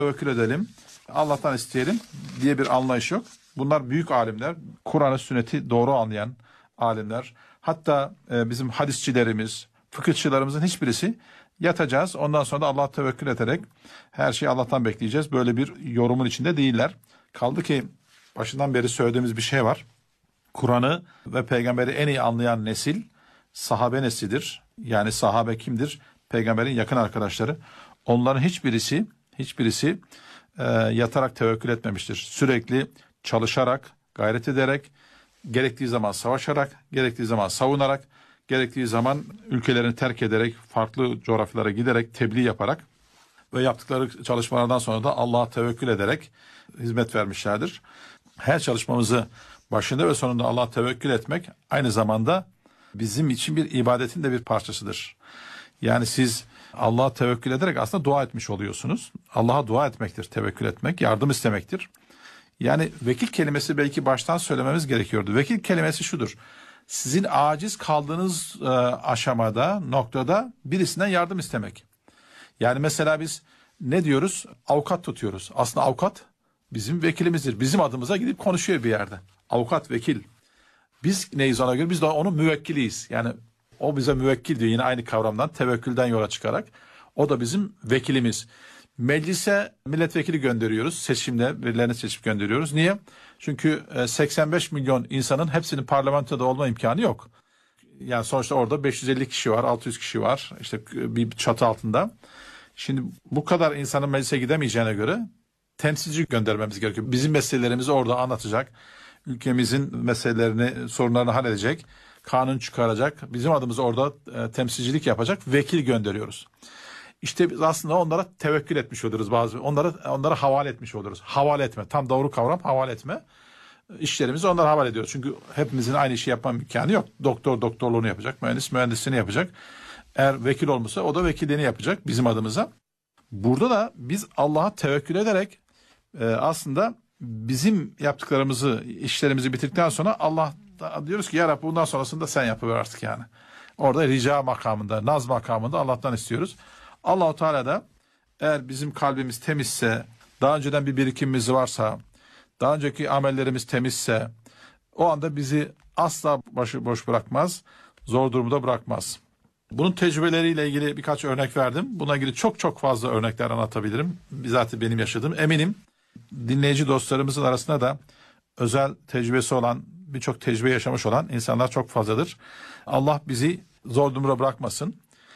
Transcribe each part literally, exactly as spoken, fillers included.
tevekkül edelim, Allah'tan isteyelim diye bir anlayış yok. Bunlar büyük alimler, Kur'an'ı, sünneti doğru anlayan alimler. Hatta e, bizim hadisçilerimiz, fıkıhçılarımızın hiçbirisi yatacağız, ondan sonra da Allah'a tevekkül ederek her şeyi Allah'tan bekleyeceğiz, böyle bir yorumun içinde değiller. Kaldı ki başından beri söylediğimiz bir şey var. Kur'an'ı ve peygamberi en iyi anlayan nesil sahabe neslidir. Yani sahabe kimdir? Peygamberin yakın arkadaşları. Onların hiçbirisi hiçbirisi e, yatarak tevekkül etmemiştir. Sürekli çalışarak, gayret ederek, gerektiği zaman savaşarak, gerektiği zaman savunarak, gerektiği zaman ülkelerini terk ederek, farklı coğrafyalara giderek, tebliğ yaparak ve yaptıkları çalışmalardan sonra da Allah'a tevekkül ederek hizmet vermişlerdir. Her çalışmamızı başında ve sonunda Allah'a tevekkül etmek aynı zamanda bizim için bir ibadetin de bir parçasıdır. Yani siz Allah'a tevekkül ederek aslında dua etmiş oluyorsunuz. Allah'a dua etmektir tevekkül etmek, yardım istemektir. Yani vekil kelimesi belki baştan söylememiz gerekiyordu. Vekil kelimesi şudur: sizin aciz kaldığınız e, aşamada, noktada birisinden yardım istemek. Yani mesela biz ne diyoruz? Avukat tutuyoruz. Aslında avukat bizim vekilimizdir. Bizim adımıza gidip konuşuyor bir yerde. Avukat, vekil. Biz neyiz ona göre? Biz de onun müvekkiliyiz. Yani o bize müvekkil diyor, yine aynı kavramdan, tevekkülden yola çıkarak. O da bizim vekilimiz. Meclise milletvekili gönderiyoruz. Seçimle birilerini seçip gönderiyoruz. Niye? Çünkü seksen beş milyon insanın hepsinin parlamentoda olma imkanı yok. Yani sonuçta orada beş yüz elli kişi var, altı yüz kişi var. İşte bir çatı altında. Şimdi bu kadar insanın meclise gidemeyeceğine göre temsilci göndermemiz gerekiyor. Bizim meselelerimizi orada anlatacak, ülkemizin meselelerini, sorunlarını halledecek, kanun çıkaracak, bizim adımıza orada e, temsilcilik yapacak vekil gönderiyoruz. İşte biz aslında onlara tevekkül etmiş oluruz bazı. Onlara onlara havale etmiş oluruz. Havale etme. Tam doğru kavram, havale etme. İşlerimizi onlara havale ediyoruz. Çünkü hepimizin aynı işi yapma imkanı yok. Doktor doktorluğunu yapacak, mühendis mühendisliğini yapacak. Eğer vekil olmuşsa o da vekilliğini yapacak bizim adımıza. Burada da biz Allah'a tevekkül ederek e, aslında bizim yaptıklarımızı, işlerimizi bitirdikten sonra Allah diyoruz ki ya Rabbi bundan sonrasını da sen yapıver artık yani. Orada rica makamında, naz makamında Allah'tan istiyoruz. Allah-u Teala da eğer bizim kalbimiz temizse, daha önceden bir birikimimiz varsa, daha önceki amellerimiz temizse, o anda bizi asla başıboş bırakmaz, zor durumda bırakmaz. Bunun tecrübeleriyle ilgili birkaç örnek verdim. Buna ilgili çok çok fazla örnekler anlatabilirim. Bizzat benim yaşadığım. Eminim dinleyici dostlarımızın arasında da özel tecrübesi olan, birçok tecrübe yaşamış olan insanlar çok fazladır. Allah bizi zor durumda bırakmasın.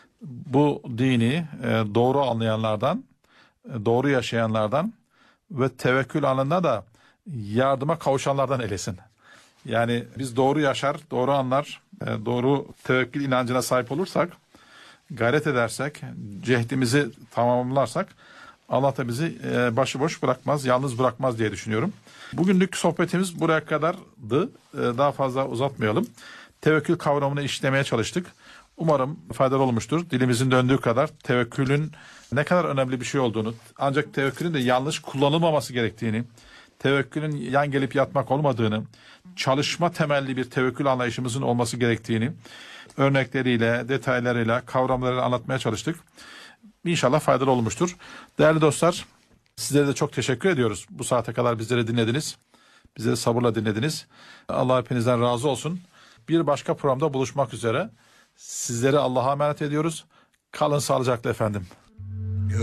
Bu dini doğru anlayanlardan, doğru yaşayanlardan ve tevekkül anında da yardıma kavuşanlardan eylesin. Yani biz doğru yaşar, doğru anlar, doğru tevekkül inancına sahip olursak, gayret edersek, cehdimizi tamamlarsak Allah da bizi başıboş bırakmaz, yalnız bırakmaz diye düşünüyorum. Bugünlük sohbetimiz buraya kadardı. Daha fazla uzatmayalım. Tevekkül kavramını işlemeye çalıştık. Umarım faydalı olmuştur. Dilimizin döndüğü kadar tevekkülün ne kadar önemli bir şey olduğunu, ancak tevekkülün de yanlış kullanılmaması gerektiğini, tevekkülün yan gelip yatmak olmadığını, çalışma temelli bir tevekkül anlayışımızın olması gerektiğini örnekleriyle, detaylarıyla, kavramlarıyla anlatmaya çalıştık. İnşallah faydalı olmuştur. Değerli dostlar, sizlere de çok teşekkür ediyoruz. Bu saate kadar bizleri dinlediniz. Bizleri sabırla dinlediniz. Allah hepinizden razı olsun. Bir başka programda buluşmak üzere. Sizleri Allah'a emanet ediyoruz. Kalın sağlıcakla efendim.